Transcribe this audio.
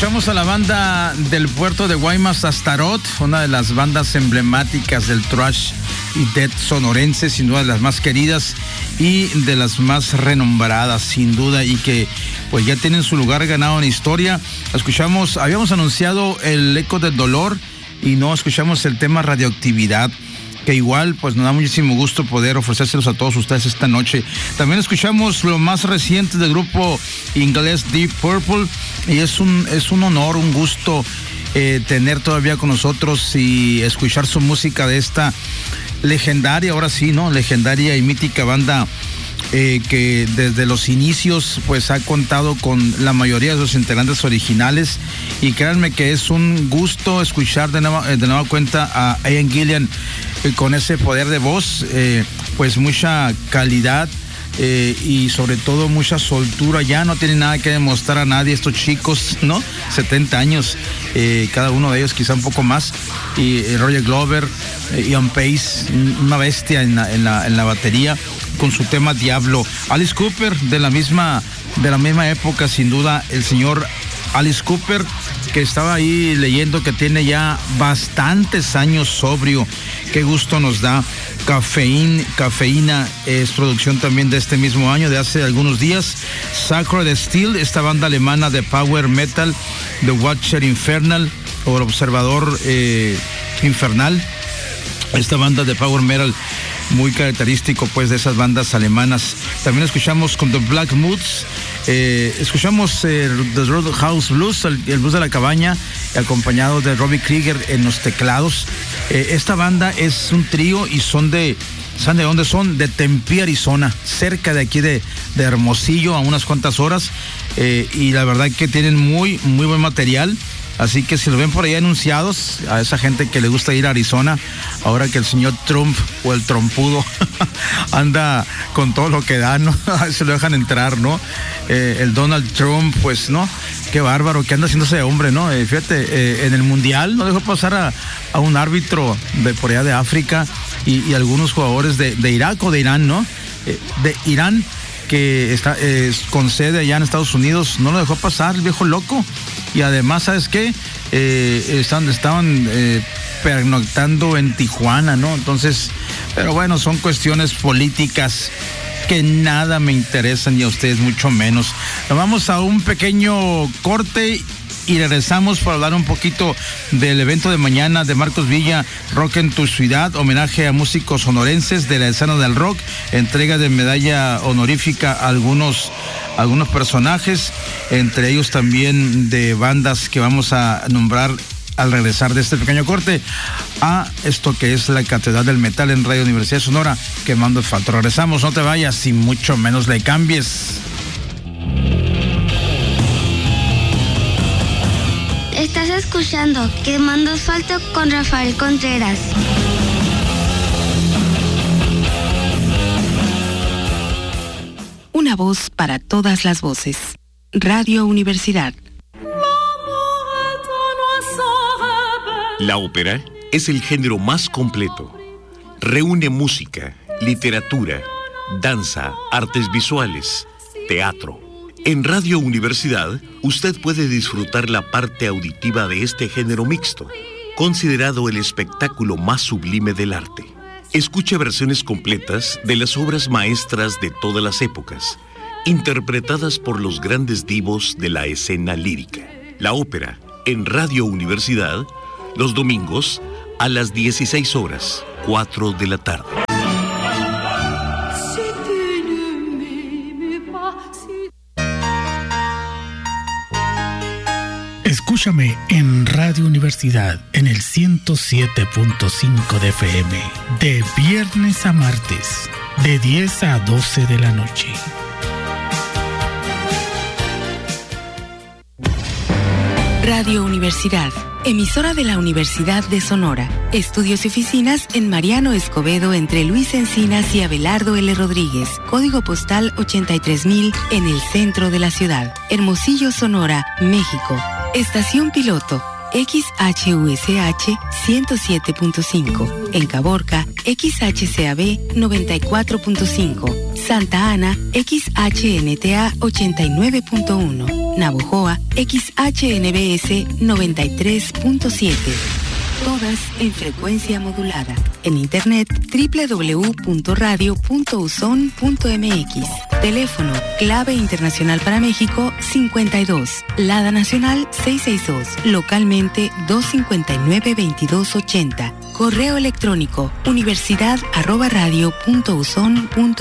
Escuchamos a la banda del puerto de Guaymas, Astaroth, una de las bandas emblemáticas del thrash y death sonorense, sin duda de las más queridas y de las más renombradas, sin duda, y que pues ya tienen su lugar ganado en la historia. Habíamos anunciado el Eco del Dolor y no escuchamos el tema Radioactividad, que igual pues nos da muchísimo gusto poder ofrecérselos a todos ustedes esta noche. También escuchamos lo más reciente del grupo inglés Deep Purple y es un honor, un gusto tener todavía con nosotros y escuchar su música de esta legendaria, ahora sí, ¿no? Legendaria y mítica banda que desde los inicios pues ha contado con la mayoría de sus integrantes originales, y créanme que es un gusto escuchar de nueva cuenta a Ian Gillan con ese poder de voz, pues mucha calidad y sobre todo mucha soltura. Ya no tiene nada que demostrar a nadie estos chicos, ¿no? 70 años, cada uno de ellos, quizá un poco más, y Roger Glover, Ian Pace, una bestia en la batería con su tema Diablo. Alice Cooper, de la misma época, sin duda, el señor Alice Cooper, que estaba ahí leyendo que tiene ya bastantes años sobrio. Qué gusto nos da. Cafeína es producción también de este mismo año, de hace algunos días. Sacred Steel, esta banda alemana de power metal, The Watcher Infernal o el Observador Infernal, esta banda de power metal muy característico pues de esas bandas alemanas. También escuchamos con The Black Moods, escuchamos The Roadhouse Blues, el blues de la cabaña, acompañado de Robbie Krieger en los teclados. Esta banda es un trío y ¿saben de dónde son? De Tempe, Arizona, cerca de aquí de Hermosillo, a unas cuantas horas, y la verdad que tienen muy, muy buen material. Así que si lo ven por ahí anunciados, a esa gente que le gusta ir a Arizona, ahora que el señor Trump o el trompudo anda con todo lo que da, ¿no? Se lo dejan entrar, ¿no? El Donald Trump, pues, ¿no? Qué bárbaro, que anda haciéndose hombre, ¿no? Fíjate, en el Mundial no dejó pasar a un árbitro de por allá de África y algunos jugadores de Irak o de Irán, ¿no? De Irán, que está con sede allá en Estados Unidos, no lo dejó pasar, el viejo loco. Y además, ¿sabes qué? Estaban pernoctando en Tijuana, ¿no? Entonces, pero bueno, son cuestiones políticas que nada me interesan y a ustedes mucho menos. Nos vamos a un pequeño corte y regresamos para hablar un poquito del evento de mañana de Marcos Villa, Rock en tu Ciudad, homenaje a músicos sonorenses de la escena del rock, entrega de medalla honorífica a algunos personajes, entre ellos también de bandas que vamos a nombrar al regresar de este pequeño corte a esto que es la Catedral del Metal en Radio Universidad de Sonora, Quemando Asfalto. Regresamos, no te vayas y mucho menos le cambies. Estás escuchando Quemando Asfalto con Rafael Contreras. Una voz para todas las voces. Radio Universidad. La ópera es el género más completo. Reúne música, literatura, danza, artes visuales, teatro. En Radio Universidad, usted puede disfrutar la parte auditiva de este género mixto, considerado el espectáculo más sublime del arte. Escuche versiones completas de las obras maestras de todas las épocas, interpretadas por los grandes divos de la escena lírica. La ópera, en Radio Universidad, los domingos a las 16 horas, 4 de la tarde. Escúchame en Radio Universidad en el 107.5 de FM, de viernes a martes, de 10 a 12 de la noche. Radio Universidad, emisora de la Universidad de Sonora. Estudios y oficinas en Mariano Escobedo entre Luis Encinas y Abelardo L. Rodríguez. Código postal 83,000 en el centro de la ciudad. Hermosillo, Sonora, México. Estación piloto XHUSH 107.5. En Caborca, XHCAB 94.5. Santa Ana, XHNTA 89.1. Navojoa, XHNBS 93.7. Todas en frecuencia modulada. En internet www.radio.uson.mx. Teléfono clave internacional para México 52. Lada nacional 662. Localmente 259-2280. Correo electrónico universidad@radio.uson.mx.